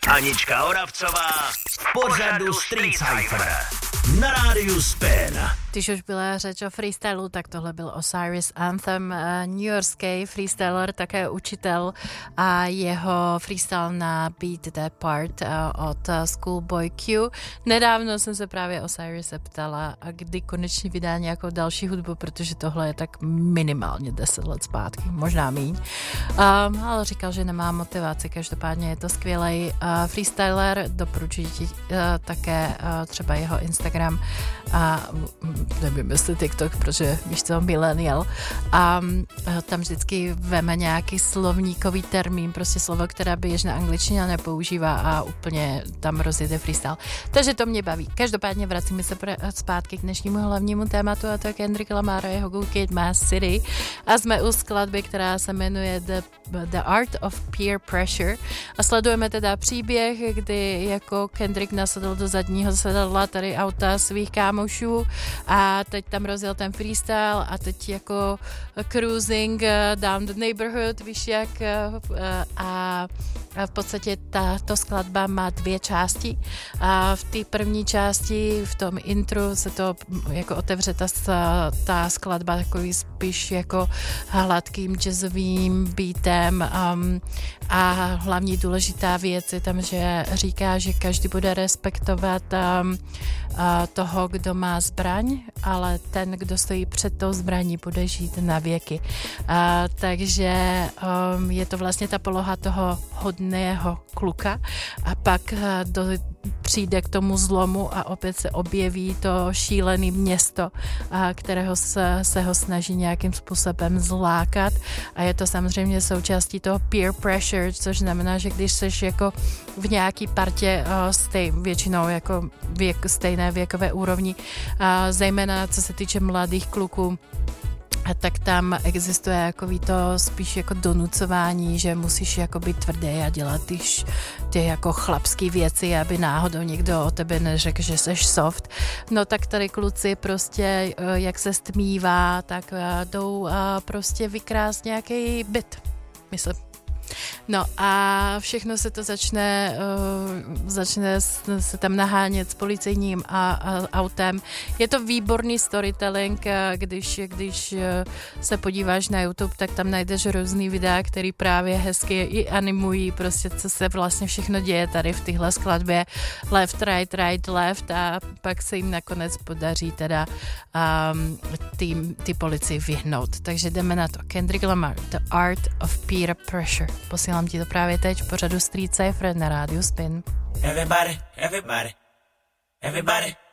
Anička Oravcová v pořadu Street Cypher na rádiu Spin. Když už byla řeč o freestylu, tak tohle byl Osiris Anthem, newyorský freestyler, také učitel, a jeho freestyle na Beat That Part od Schoolboy Q. Nedávno jsem se právě Osirise ptala, a kdy konečně vydá nějakou další hudbu, protože tohle je tak minimálně 10 let zpátky, možná míň. Ale říkal, že nemá motivaci, každopádně je to skvělej freestyler, doporučuji ti také třeba jeho Instagram a nevím, jestli TikTok, protože víš co, millennial, a tam vždycky veme nějaký slovníkový termín, prostě slovo, která běžná angličtina nepoužívá a úplně tam rozjede freestyle. Takže to mě baví. Každopádně vracíme se zpátky k dnešnímu hlavnímu tématu, a to je Kendrick Lamar a jeho Good Kid, Mad City. A jsme u skladby, která se jmenuje The Art of Peer Pressure. A sledujeme teda příběh, kdy jako Kendrick nasadl do zadního sedadla tady auta svých kámošů a teď tam rozjel ten freestyle a teď jako cruising down the neighborhood, víš jak, a v podstatě tato skladba má 2 části. A v té první části, v tom intru se to jako otevře ta skladba takový spíš jako hladkým jazzovým beatem, a hlavní důležitá věc je tam, že říká, že každý bude respektovat toho, kdo má zbraň, ale ten, kdo stojí před tou zbraní, bude žít na věky. Takže je to vlastně ta poloha toho hodného kluka a pak přijde k tomu zlomu a opět se objeví to šílené město, kterého se ho snaží nějakým způsobem zlákat, a je to samozřejmě součástí toho peer pressure, což znamená, že když seš jako v nějaký partě většinou jako stejné věkové úrovni, zejména co se týče mladých kluků, tak tam existuje jakový to spíš jako donucování, že musíš jako být tvrdý a dělat ty jako chlapský věci, aby náhodou někdo o tebe neřekl, že seš soft. No tak tady kluci prostě, jak se stmívá, tak jdou prostě vykrást nějaký byt, myslím. No a všechno se to začne se tam nahánět s policejním autem. Je to výborný storytelling, když se podíváš na YouTube, tak tam najdeš různý videa, který právě hezky i animují prostě, co se vlastně všechno děje tady v téhle skladbě. Left, right, left, a pak se jim nakonec podaří teda ty policii vyhnout. Takže jdeme na to. Kendrick Lamar, The Art of Peer Pressure. Posílám ti to právě teď v pořadu Street Cypher na rádiu Spin. Everybody, everybody, everybody.